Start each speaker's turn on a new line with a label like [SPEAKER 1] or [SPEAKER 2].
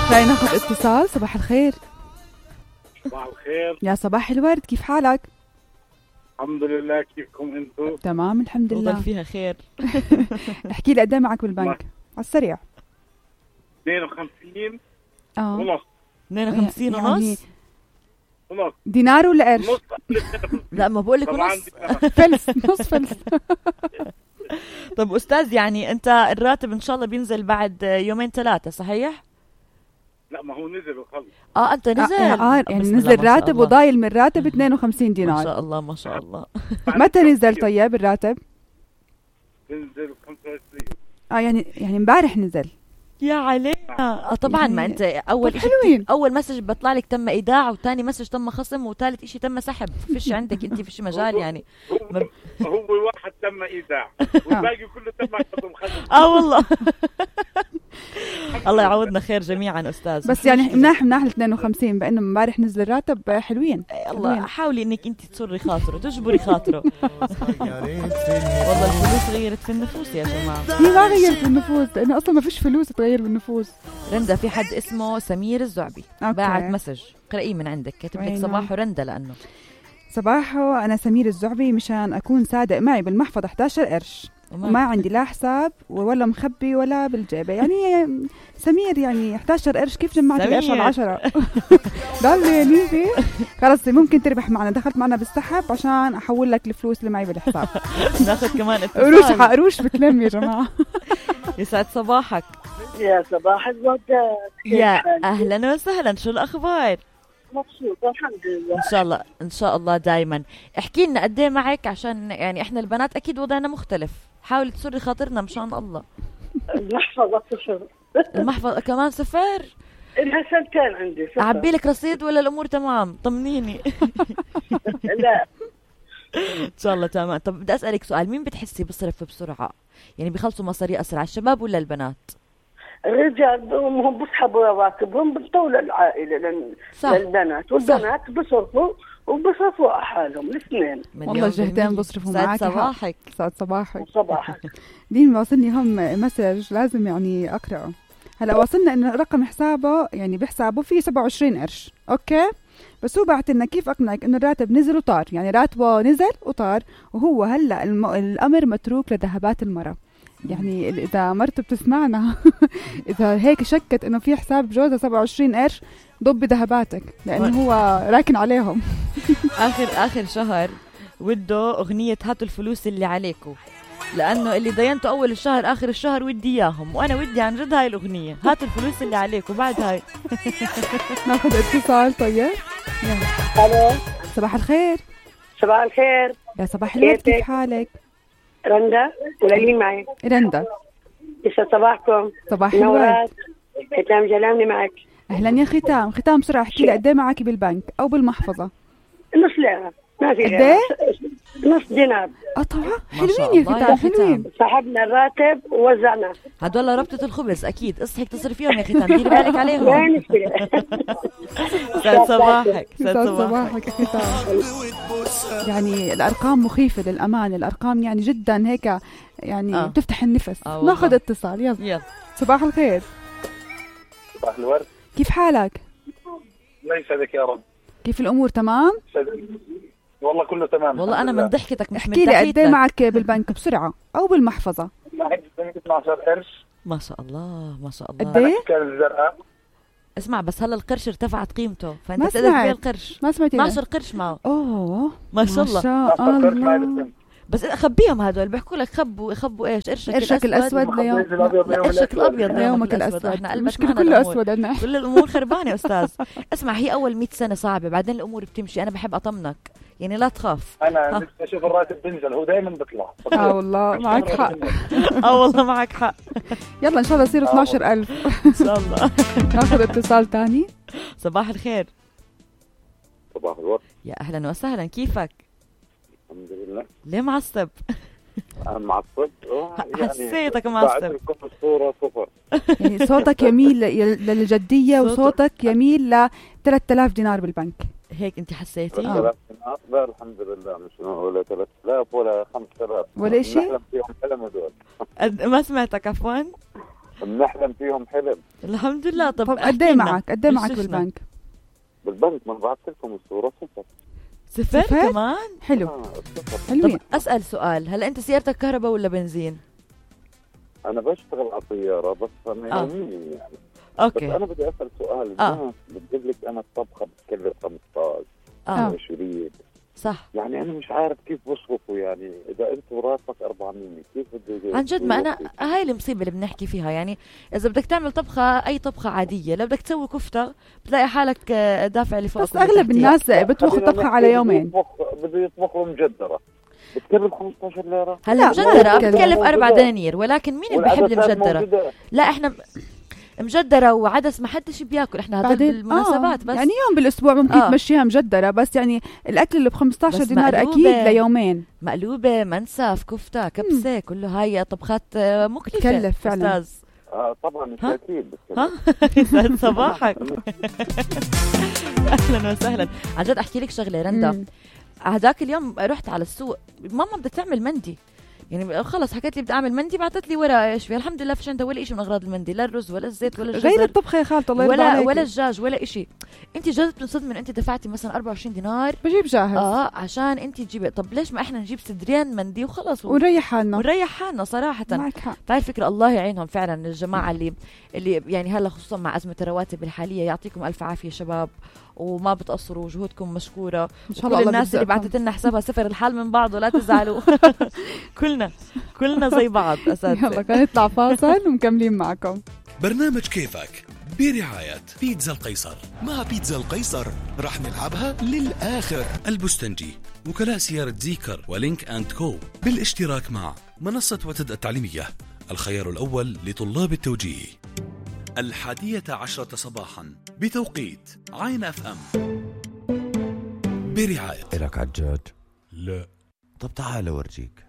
[SPEAKER 1] خلينا ناخذ اتصال. صباح الخير.
[SPEAKER 2] صباح الخير.
[SPEAKER 1] يا صباح الورد، كيف حالك؟
[SPEAKER 2] الحمد لله، كيفكم انتم؟
[SPEAKER 1] تمام الحمد لله.
[SPEAKER 3] والله فيها خير.
[SPEAKER 1] احكي لي قد ايه معك بالبنك على السريع؟
[SPEAKER 2] 52
[SPEAKER 1] اه
[SPEAKER 2] ونص.
[SPEAKER 3] 52
[SPEAKER 1] يعني
[SPEAKER 2] ونص.
[SPEAKER 1] دينار ولا قرش؟
[SPEAKER 2] نص.
[SPEAKER 3] لا ما بقول لك
[SPEAKER 2] طبعا
[SPEAKER 3] ونص.
[SPEAKER 1] فلس، نص فلس.
[SPEAKER 3] طب استاذ، يعني انت الراتب ان شاء الله بينزل بعد يومين ثلاثه صحيح؟
[SPEAKER 2] لا، ما هو نزل وخلص.
[SPEAKER 3] انت نزل.
[SPEAKER 1] يعني
[SPEAKER 3] بسم
[SPEAKER 1] نزل
[SPEAKER 3] الله ما شاء
[SPEAKER 1] راتب
[SPEAKER 3] الله.
[SPEAKER 1] وضايل من راتب 52
[SPEAKER 3] ما
[SPEAKER 1] دينار.
[SPEAKER 3] شاء الله ما شاء الله.
[SPEAKER 1] متى نزل طيب الراتب؟
[SPEAKER 2] نزل 25.
[SPEAKER 1] يعني امبارح نزل.
[SPEAKER 3] يا علينا. طبعا ما انت اول
[SPEAKER 1] طب
[SPEAKER 3] شيء
[SPEAKER 1] حلوين.
[SPEAKER 3] اول مسج بطلع لك تم ايداع، وثاني مسج تم خصم، وثالث شيء تم سحب. فيش عندك انت فيش مجال يعني.
[SPEAKER 2] هو واحد تم ايداع والباقي كله تم خصم.
[SPEAKER 3] والله. الله يعوضنا خير جميعا استاذ.
[SPEAKER 1] بس يعني مناح ال 52 بانه امبارح نزل الراتب حلوين.
[SPEAKER 3] الله، حاولي انك انت تسري خاطره، تجبري خاطره. والله الفلوس غيرت في النفوس يا جماعه.
[SPEAKER 1] هي ما غيرت بالنفوس لانه اصلا ما فيش فلوس تغير بالنفوس.
[SPEAKER 3] رندا، في حد اسمه سمير الزعبي باعت مسج، قرأيه من عندك، كاتب لك صباح رندا. لانه
[SPEAKER 1] صباحو، انا سمير الزعبي، مشان اكون صادق معي بالمحفظه 11 قرش وما عندي لا حساب ولا مخبي ولا بالجيبه. يعني سمير، يعني 11 قرش كيف جمعت القرش على 10؟ ضل يا نيزي. خلص ممكن تربح معنا، دخلت معنا بالسحب عشان احول لك الفلوس اللي معي بالحساب.
[SPEAKER 3] ناخذ كمان اتصال.
[SPEAKER 1] قروش بتلم يا جماعه.
[SPEAKER 3] يسعد صباحك.
[SPEAKER 4] يا صباح الوداد.
[SPEAKER 3] يا اهلا وسهلا، شو الاخبار؟
[SPEAKER 4] مبسوطة الحمد لله.
[SPEAKER 3] ان شاء الله دايما. احكي لنا قد ايه معك، عشان يعني احنا البنات اكيد وضعنا مختلف، حاولي تسري خاطرنا مشان الله.
[SPEAKER 4] المحفظة صفر.
[SPEAKER 3] المحفظة كمان صفر؟
[SPEAKER 4] إلها سنتين عندي صفر.
[SPEAKER 3] اعبي لك رصيد ولا الامور تمام؟ طمنيني.
[SPEAKER 4] لا
[SPEAKER 3] ان شاء الله تمام. طب بدي اسالك سؤال، مين بتحسي بصرف بسرعه؟ يعني بيخلصوا مصاري اسرع، الشباب ولا البنات؟
[SPEAKER 4] الرجال هم بيسحبوا رواتبهم بالطول العائلة للبنات، والبنات بصرفوا وبصرفوا على حالهم الاثنين.
[SPEAKER 1] والله جهدين بصرفوا معك.
[SPEAKER 3] صباحك.
[SPEAKER 1] سعد صباحك.
[SPEAKER 4] صباحك.
[SPEAKER 1] دين واصلني هم مسج لازم يعني اقراه. هلا واصلنا انه رقم حسابه يعني بحسابه فيه 27 قرش، اوكي؟ بس هو بعت لنا كيف اقنعك انه الراتب نزل وطار، يعني راتبه نزل وطار، وهو هلا الامر متروك لذهبات المرأة. يعني اذا مرته بتسمعنا اذا هيك شكت انه في حساب جوزها 27 قرش، ضبي ذهباتك لانه هو راكن عليهم.
[SPEAKER 3] اخر شهر وده اغنيه هاتوا الفلوس اللي عليكم، لانه اللي دينته اول الشهر اخر الشهر ودي اياهم، وانا ودي عن جد هاي الاغنيه، هاتوا الفلوس اللي عليكم. بعد هاي
[SPEAKER 1] ناخذ اتصال. طيب
[SPEAKER 4] الو،
[SPEAKER 1] صباح الخير.
[SPEAKER 4] صباح الخير.
[SPEAKER 1] يا صباح الورد، كيف حالك؟
[SPEAKER 4] رندا ولا مين معي؟
[SPEAKER 1] رندا.
[SPEAKER 4] يسعد صباحكم.
[SPEAKER 1] صباح الورد.
[SPEAKER 4] ختام جلامني معك.
[SPEAKER 1] اهلا يا ختام بسرعه احكي لي قد ايه معك بالبنك او بالمحفظه؟
[SPEAKER 4] نص ليره، ما في
[SPEAKER 1] قد ايه؟
[SPEAKER 4] نص دينار.
[SPEAKER 1] طبعا حلوين يا ختام، حلوين.
[SPEAKER 4] سحبنا الراتب ووزعنا.
[SPEAKER 3] هدول ربطة الخبز اكيد، اصحك تصرفيهم يا ختام، ديري بالك عليهم.
[SPEAKER 4] لا مشكله.
[SPEAKER 3] سعد صباحك.
[SPEAKER 1] سعد صباحك يا ختام. يعني الارقام مخيفه للامانه، الارقام يعني جدا هيك يعني بتفتح النفس. ناخذ اتصال. يلا. صباح الخير.
[SPEAKER 2] صباح الورد.
[SPEAKER 1] كيف حالك؟
[SPEAKER 2] الله يسعدك يا رب.
[SPEAKER 1] كيف الامور؟ تمام
[SPEAKER 2] والله كله تمام.
[SPEAKER 3] والله انا من ضحكتك مش
[SPEAKER 1] احكي لي قد ايه معك بالبنك بسرعه او بالمحفظه؟
[SPEAKER 2] 12 قرش.
[SPEAKER 3] ما شاء الله ما شاء الله.
[SPEAKER 1] قد ايه؟
[SPEAKER 2] كان الزرقاء.
[SPEAKER 3] اسمع، بس هلا القرش ارتفعت قيمته، فانت
[SPEAKER 1] ما
[SPEAKER 3] تقدر تبيع القرش.
[SPEAKER 1] ما سمعتي؟
[SPEAKER 3] 12 قرش معه.
[SPEAKER 1] ما
[SPEAKER 3] شاء الله.
[SPEAKER 1] ما شاء الله.
[SPEAKER 3] بس خبيهم هدول، بيحكوا لك خبوا ايش؟
[SPEAKER 1] قرشك الاسود
[SPEAKER 3] قرشك الابيض
[SPEAKER 1] ليومك الاسود.
[SPEAKER 3] احنا
[SPEAKER 1] المشكله كله اسود عندنا.
[SPEAKER 3] كل الامور خربانه يا استاذ. اسمع، هي اول 100 سنه صعبه، بعدين الامور بتمشي. انا بحب اطمنك، يعني لا تخاف.
[SPEAKER 2] انا نفسي اشوف الراتب بينزل، هو دائما بيطلع.
[SPEAKER 1] والله معك حق.
[SPEAKER 3] والله معك حق.
[SPEAKER 1] يلا ان شاء الله يصير 12000
[SPEAKER 3] ان شاء الله.
[SPEAKER 1] ناخذ اتصال ثاني.
[SPEAKER 3] صباح الخير.
[SPEAKER 2] صباح الورد.
[SPEAKER 3] يا اهلا وسهلا، كيفك؟
[SPEAKER 2] الحمد لله.
[SPEAKER 3] ليه معصب؟
[SPEAKER 2] معصب.
[SPEAKER 3] حسيتك معصب.
[SPEAKER 2] بعد الصورة صفر.
[SPEAKER 1] يعني صوتك يميل للجدية وصوتك يميل ل 3000 دينار بالبنك.
[SPEAKER 3] هيك انت حسيتي؟
[SPEAKER 2] 3000 دينار. لا الحمد لله، مش ولا 3000 ولا 5000
[SPEAKER 1] ولا شيء.
[SPEAKER 2] نحلم فيهم حلم هذول.
[SPEAKER 3] ما سمعتك عفوا.
[SPEAKER 5] بنحلم فيهم حلم.
[SPEAKER 3] الحمد لله. طب
[SPEAKER 1] قد ايه معك بالبنك؟
[SPEAKER 5] بالبنك ما بعت لكم الصورة
[SPEAKER 3] صفر كمان.
[SPEAKER 1] حلو.
[SPEAKER 3] طب اسأل سؤال، هلا انت سيارتك كهرباء ولا بنزين؟
[SPEAKER 5] انا بشتغل على طيارة بس انا يوميا يعني.
[SPEAKER 3] اوكي.
[SPEAKER 5] بس انا بدي اسأل سؤال. الناس بتجيب لك انا الطبخة بتكلف 15 20.
[SPEAKER 3] صح.
[SPEAKER 5] يعني انا مش عارف كيف بصرفوا، يعني اذا انتوا راتبك 400 كيف بدي
[SPEAKER 3] عن جد؟ ما انا هاي المصيبه اللي بنحكي فيها. يعني اذا بدك تعمل طبخه، اي طبخه عاديه، لو بدك تسوي كفته بتلاقي حالك دافع اللي فوق.
[SPEAKER 1] بس اغلب الناس بتطبخ طبخه على يومين.
[SPEAKER 5] بده يطبخوا مجدره بتكلف 15 ليره.
[SPEAKER 3] هلا مجدره بتكلف 4 دنانير، ولكن مين اللي بيحب المجدره؟ لا احنا مجدرة وعدس ما حدش بياكل، احنا هذا بالمناسبات بس
[SPEAKER 1] يعني يوم بالاسبوع ممكن تمشيها مجدرة، بس يعني الاكل اللي ب15 دينار اكيد ليومين.
[SPEAKER 3] مقلوبة، منسف، كفتة، كبسة، كله هاي طبخات مكلفة
[SPEAKER 1] تكلف فعلا.
[SPEAKER 3] استاذ
[SPEAKER 5] طبعا مش اكيد.
[SPEAKER 3] يسعد صباحك. اهلا وسهلا. عن جد احكي لك شغلة رندا، هذاك اليوم رحت على السوق، ماما بدها تعمل مندي، يعني خلص حكيت لي بدي اعمل مندي، بعثت لي ورقه ايش فيها. الحمد لله فيش عندها ولا شيء من اغراض المندي، لا الرز ولا الزيت ولا الجزر
[SPEAKER 1] غير الطبخه يا خالته الله يرضى عليك،
[SPEAKER 3] ولا الدجاج ولا شيء. انت جد بتنصدمي ان انت دفعتي مثلا 24 دينار
[SPEAKER 1] بجيب جاهز
[SPEAKER 3] عشان انت تجيبي. طب ليش ما احنا نجيب صدرين مندي وخلص
[SPEAKER 1] ونريح حالنا
[SPEAKER 3] صراحه.
[SPEAKER 1] معك حق.
[SPEAKER 3] فهي الفكره. الله يعينهم فعلا الجماعه اللي يعني هلا خصوصا مع ازمه الرواتب الحاليه. يعطيكم الف عافيه شباب، وما بتقصروا، جهودكم مشكوره.
[SPEAKER 1] ان شاء الله.
[SPEAKER 3] كل الناس اللي بعثت لنا حسابها سفر الحال من بعض، ولا تزعلوا. كلنا زي بعض اساسا.
[SPEAKER 1] يلا كان نطلع فاصل ومكملين معكم.
[SPEAKER 6] برنامج كيفك برعاية بيتزا القيصر. مع بيتزا القيصر رح نلعبها للآخر. البستنجي، وكلاء سيارة زيكر ولينك أند كو، بالاشتراك مع منصة وتد التعليمية، الخيار الأول لطلاب التوجيه. 11 صباحا بتوقيت عين اف ام، برعاية.
[SPEAKER 7] إلك عجاج؟
[SPEAKER 6] لا.
[SPEAKER 7] طب تعال أورجيك.